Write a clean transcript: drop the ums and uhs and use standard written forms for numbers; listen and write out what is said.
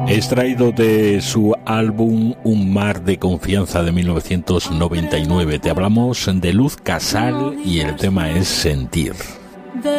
Extraído de su álbum Un mar de confianza de 1999. Te hablamos de Luz Casal y el tema es Sentir.